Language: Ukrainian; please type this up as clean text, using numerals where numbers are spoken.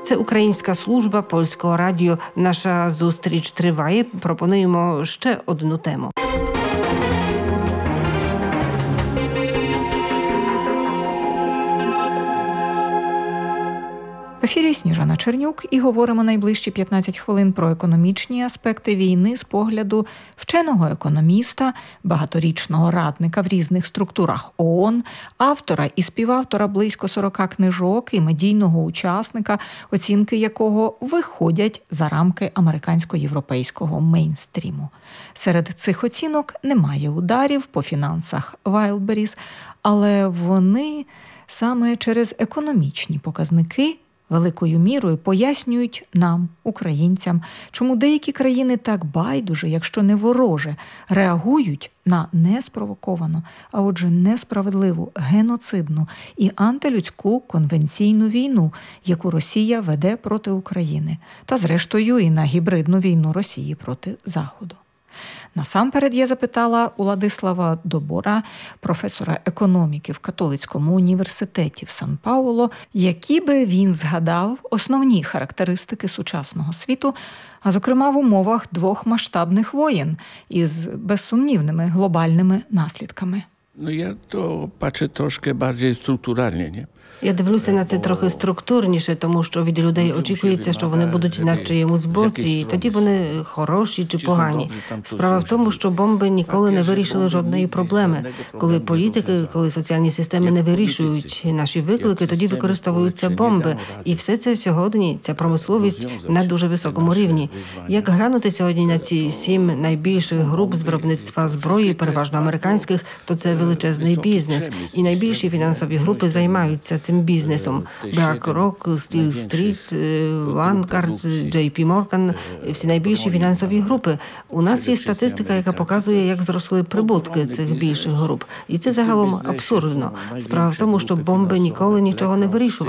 Це Українська служба Польського радіо. Наша зустріч триває. Пропонуємо ще одну тему. В ефірі Сніжана Чернюк і говоримо найближчі 15 хвилин про економічні аспекти війни з погляду вченого економіста, багаторічного радника в різних структурах ООН, автора і співавтора близько 40 книжок і медійного учасника, оцінки якого виходять за рамки американсько-європейського мейнстріму. Серед цих оцінок немає ударів по фінансах Wildberries, але вони саме через економічні показники великою мірою пояснюють нам, українцям, чому деякі країни так байдуже, якщо не вороже, реагують на неспровоковану, а отже несправедливу, геноцидну і антилюдську конвенційну війну, яку Росія веде проти України, та зрештою і на гібридну війну Росії проти Заходу. Насамперед я запитала у Владислава Добора, професора економіки в Католицькому університеті в Сан-Пауло, які би він згадав основні характеристики сучасного світу, а зокрема в умовах двох масштабних воєн із безсумнівними глобальними наслідками. Я то бачу трошки більш структурально, не? Я дивлюся на це трохи структурніше, тому що від людей очікується, що вони будуть на чиємусь боці, і тоді вони хороші чи погані. Справа в тому, що бомби ніколи не вирішили жодної проблеми. Коли політики, коли соціальні системи не вирішують наші виклики, тоді використовуються бомби. І все це сьогодні, ця промисловість на дуже високому рівні. Як глянути сьогодні на ці 7 найбільших груп з виробництва зброї, переважно американських, то це величезний бізнес. І найбільші фінансові групи займаються цим бізнесом. BlackRock, Steel Street, Vanguard, JP Morgan – всі найбільші фінансові групи. У нас є статистика, яка показує, як зросли прибутки цих більших груп. І це загалом абсурдно. Справа в тому, що бомби ніколи нічого не вирішували.